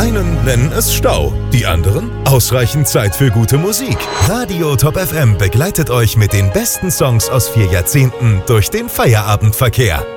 einen nennen es Stau, die anderen ausreichend Zeit für gute Musik. Radio Top FM begleitet euch mit den besten Songs aus 4 Jahrzehnten durch den Feierabendverkehr.